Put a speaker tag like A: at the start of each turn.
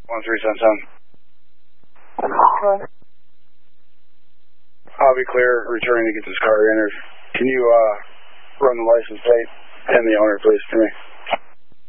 A: 1377. I'll be clear, returning to get this car entered. Can you run the license plate and the owner, please, for me?